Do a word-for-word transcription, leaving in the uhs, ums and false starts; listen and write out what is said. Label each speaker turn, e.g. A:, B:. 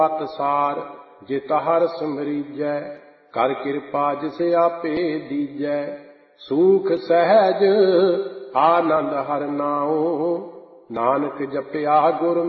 A: ਪਤ ਸਾਰ ਜਿਤ ਹਰ ਸਿਮਰੀਜੈ, ਕਰ ਕਿਰਪਾ ਜਿਸ ਆਪੇ ਦੀਜੈ। ਸੂਖ ਸਹਿਜ ਆਨੰਦ ਹਰਿ ਨਾਉ, ਨਾਨਕ ਜਪਿਆ ਗੁਰ